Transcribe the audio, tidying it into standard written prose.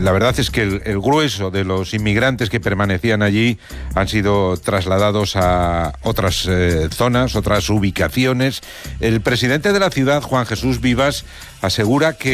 la verdad es que el grueso de los inmigrantes que permanecían allí han sido trasladados a otras zonas, otras ubicaciones. El presidente de la ciudad, Juan Jesús Vivas, asegura que